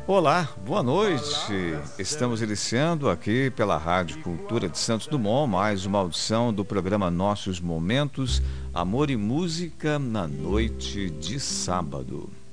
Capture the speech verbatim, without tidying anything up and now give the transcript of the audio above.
Olá, boa noite. Estamos iniciando aqui pela Rádio Cultura de Santos Dumont mais uma audição do programa Nossos Momentos, Amor e Música na noite de sábado.